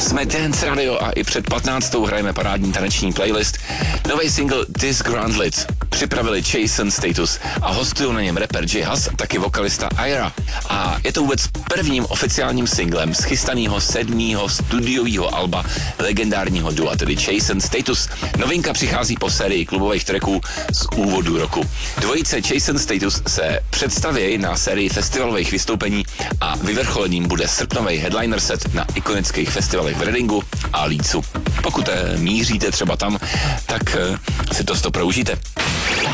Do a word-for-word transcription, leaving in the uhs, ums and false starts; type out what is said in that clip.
Jsme Dance Radio a i před patnáctou hrajeme parádní taneční playlist. Nový single Disgruntled připravili Jason Status a hostují na něm rapper J Hus a taky vokalista Ira. A je to vůbec prvním oficiálním singlem z chystaného sedmého studiového alba legendárního dua, tedy Jason Status. Novinka přichází po sérii klubových tracků z úvodu roku. Dvojice Jason Status se představí na sérii festivalových vystoupení a vyvrcholením bude srpnový headliner set na ikonických festivalech v Readingu a Leedsu. Pokud míříte třeba tam, tak si to stopro užijte.